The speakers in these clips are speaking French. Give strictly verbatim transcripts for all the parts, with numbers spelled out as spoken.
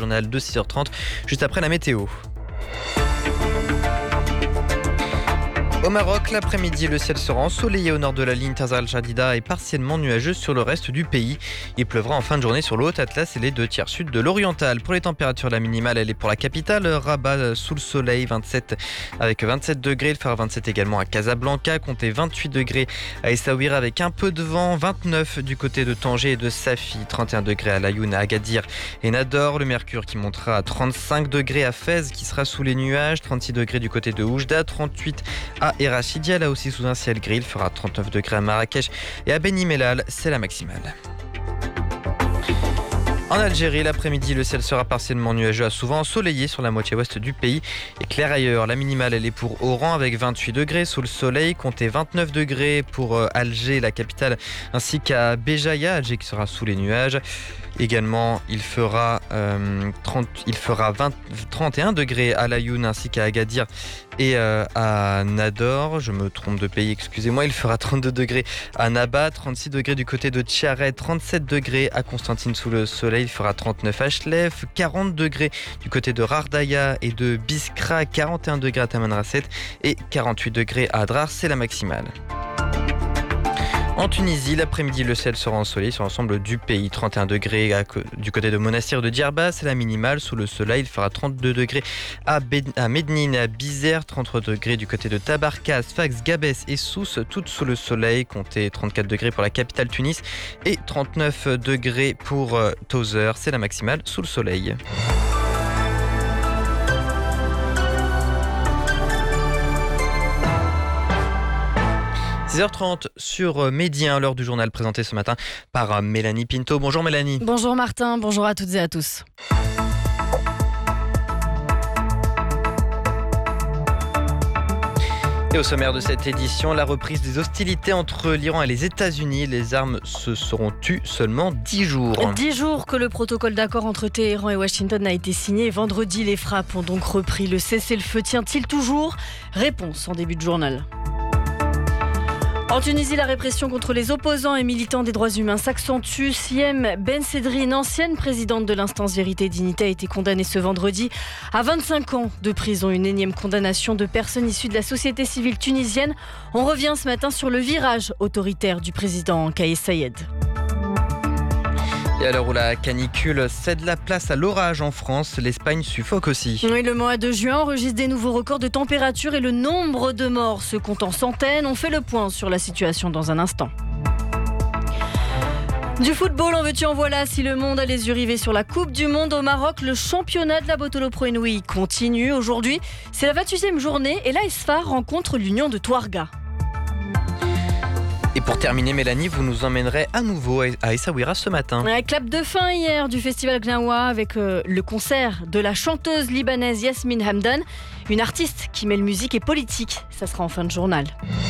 journal de six heures trente, juste après la météo. Au Maroc, l'après-midi, le ciel sera ensoleillé au nord de la ligne Tazar al-Jadida et partiellement nuageux sur le reste du pays. Il pleuvra en fin de journée sur le Haut-Atlas et les deux tiers sud de l'Oriental. Pour les températures, la minimale, elle est pour la capitale, Rabat, sous le soleil, vingt-sept avec vingt-sept degrés. Il fera vingt-sept également à Casablanca, comptez vingt-huit degrés à Essaouira avec un peu de vent, vingt-neuf du côté de Tanger et de Safi, trente et un degrés à Laayoune, à Agadir et Nador. Le mercure qui montera à trente-cinq degrés à Fès, qui sera sous les nuages, trente-six degrés du côté de Oujda, trente-huit à Et Rachidia, là aussi sous un ciel gris, il fera trente-neuf degrés à Marrakech et à Beni Mellal, c'est la maximale. En Algérie, l'après-midi, le ciel sera partiellement nuageux à souvent ensoleillé sur la moitié ouest du pays et clair ailleurs. La minimale, elle est pour Oran avec vingt-huit degrés sous le soleil, comptez vingt-neuf degrés pour Alger, la capitale, ainsi qu'à Béjaïa, Alger qui sera sous les nuages. Également, il fera, euh, trente, il fera vingt, trente et un degrés à Laayoune ainsi qu'à Agadir et euh, à Nador. Je me trompe de pays, excusez-moi. Il fera trente-deux degrés à Nabat, trente-six degrés du côté de Tcharet, trente-sept degrés à Constantine sous le soleil. Il fera trente-neuf à Chlef, quarante degrés du côté de Rardaya et de Biskra, quarante et un degrés à Tamanrasset et quarante-huit degrés à Adrar. C'est la maximale. En Tunisie, l'après-midi, le ciel sera ensoleillé sur l'ensemble du pays. trente et un degrés à, du côté de Monastir de Djerba, c'est la minimale. Sous le soleil, il fera trente-deux degrés à, Bed, à Mednine et à Bizerte, trente-trois degrés du côté de Tabarka, Sfax, Gabès et Sousse, toutes sous le soleil. Comptez trente-quatre degrés pour la capitale Tunis et trente-neuf degrés pour euh, Tozeur, c'est la maximale sous le soleil. six heures trente sur Média, l'heure du journal présenté ce matin par Mélanie Pinto. Bonjour Mélanie. Bonjour Martin, bonjour à toutes et à tous. Et au sommaire de cette édition, la reprise des hostilités entre l'Iran et les États-Unis. Les armes se seront tues seulement dix jours. Dix jours que le protocole d'accord entre Téhéran et Washington a été signé. Vendredi, les frappes ont donc repris. Le cessez-le-feu tient-il toujours ? Réponse en début de journal. En Tunisie, la répression contre les opposants et militants des droits humains s'accentue. Siem Ben Sedrine, ancienne présidente de l'instance Vérité et Dignité, a été condamnée ce vendredi à vingt-cinq ans de prison. Une énième condamnation de personnes issues de la société civile tunisienne. On revient ce matin sur le virage autoritaire du président Kais Saied. Et à l'heure où la canicule cède la place à l'orage en France, l'Espagne suffoque aussi. Oui, le mois de juin enregistre des nouveaux records de température et le nombre de morts se compte en centaines. On fait le point sur la situation dans un instant. Du football, en veux-tu en voilà. Si le monde a les yeux rivés sur la Coupe du Monde au Maroc, le championnat de la Bottolo Pro Inouï continue. Aujourd'hui, c'est la vingt-huitième journée et l'A S F A rencontre l'Union de Touarga. Et pour terminer, Mélanie, vous nous emmènerez à nouveau à Essaouira ce matin. Un clap de fin hier du Festival Gnawa avec euh, le concert de la chanteuse libanaise Yasmine Hamdan, une artiste qui mêle musique et politique. Ça sera en fin de journal.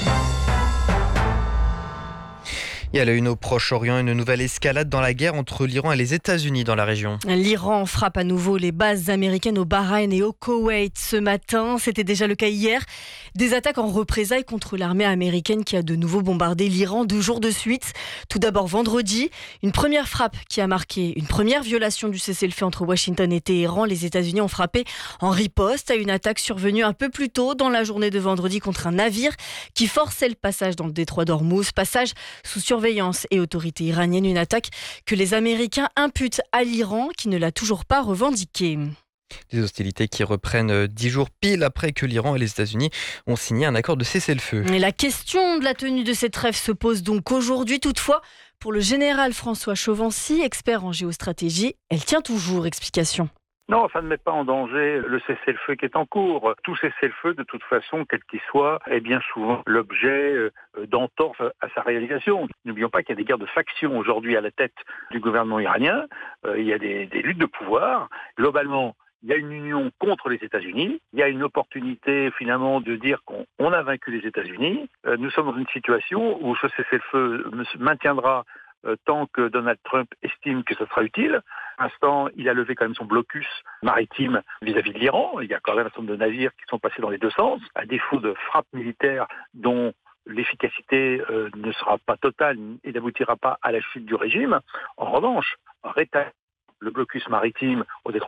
Et à la une au Proche-Orient, une nouvelle escalade dans la guerre entre l'Iran et les États-Unis dans la région. L'Iran frappe à nouveau les bases américaines au Bahreïn et au Koweït ce matin. C'était déjà le cas hier. Des attaques en représailles contre l'armée américaine qui a de nouveau bombardé l'Iran deux jours de suite. Tout d'abord vendredi, une première frappe qui a marqué une première violation du cessez-le-feu entre Washington et Téhéran. Les États-Unis ont frappé en riposte à une attaque survenue un peu plus tôt dans la journée de vendredi contre un navire qui forçait le passage dans le détroit d'Ormuz. Passage sous surveillance et autorité iranienne, une attaque que les Américains imputent à l'Iran qui ne l'a toujours pas revendiquée. Des hostilités qui reprennent dix jours pile après que l'Iran et les États-Unis ont signé un accord de cessez-le-feu. Et la question de la tenue de cette trêve se pose donc aujourd'hui. Toutefois, pour le général François Chauvency, expert en géostratégie, elle tient toujours. Explication. Non, ça ne met pas en danger le cessez-le-feu qui est en cours. Tout cessez-le-feu, de toute façon, quel qu'il soit, est bien souvent l'objet d'entorse à sa réalisation. N'oublions pas qu'il y a des guerres de factions aujourd'hui à la tête du gouvernement iranien. Il y a des, des luttes de pouvoir. Globalement, il y a une union contre les États-Unis. Il y a une opportunité, finalement, de dire qu'on on a vaincu les États-Unis. Nous sommes dans une situation où ce cessez-le-feu se maintiendra Euh, tant que Donald Trump estime que ce sera utile. Pour l'instant, il a levé quand même son blocus maritime vis-à-vis de l'Iran. Il y a quand même un certain nombre de navires qui sont passés dans les deux sens, à défaut de frappes militaires dont l'efficacité euh, ne sera pas totale et n'aboutira pas à la chute du régime. En revanche, rétablir le blocus maritime au détroit